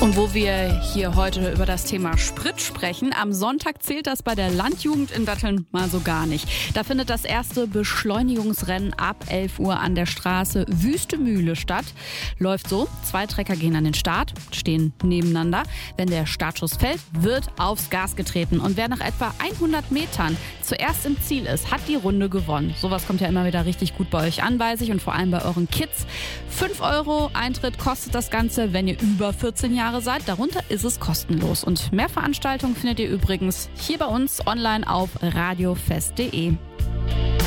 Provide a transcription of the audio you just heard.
Und wo wir hier heute über das Thema Sprit sprechen, am Sonntag zählt das bei der Landjugend in Datteln mal so gar nicht. Da findet das erste Beschleunigungsrennen ab 11 Uhr an der Straße Wüstemühle statt. Läuft so, 2 Trecker gehen an den Start, stehen nebeneinander. Wenn der Startschuss fällt, wird aufs Gas getreten. Und wer nach etwa 100 Metern zuerst im Ziel ist, hat die Runde gewonnen. Sowas kommt ja immer wieder richtig gut bei euch an, weiß ich, und vor allem bei euren Kids. 5 € Eintritt kostet das Ganze, wenn ihr über 14 Jahre seid. Darunter ist es kostenlos. Und mehr Veranstaltungen findet ihr übrigens hier bei uns online auf radiofest.de.